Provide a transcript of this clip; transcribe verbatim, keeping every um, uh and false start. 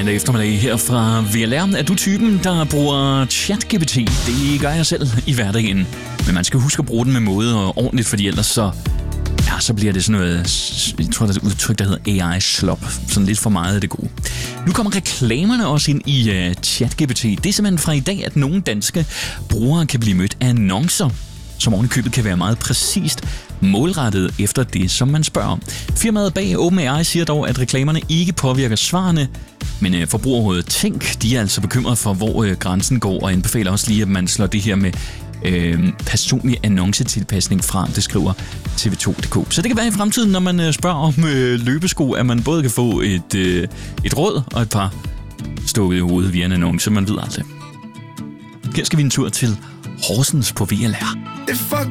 mandag eftermiddag her fra V L R. Er du typen, der bruger ChatGPT? Det gør jeg selv i hverdagen. Men man skal huske at bruge den med måde og ordentligt, fordi ellers så, ja, så bliver det sådan noget, jeg tror, der er et udtryk, der hedder A I-slop. Sådan lidt for meget af det gode. Nu kommer reklamerne også ind i uh, ChatGPT. Det er simpelthen fra i dag, at nogle danske brugere kan blive mødt af annoncer, som oven i købet kan være meget præcist målrettet efter det, som man spørger om. Firmaet bag OpenAI siger dog, at reklamerne ikke påvirker svarene, men øh, Forbrugerrådet Tænk, de er altså bekymret for, hvor øh, grænsen går, og anbefaler også lige, at man slår det her med øh, personlig annoncetilpasning fra, det skriver T V to punktum d k. Så det kan være i fremtiden, når man øh, spørger om øh, løbesko, at man både kan få et, øh, et råd og et par stukket i hovedet via en annonce, man ved aldrig. Her skal vi en tur til Horsens på V L R.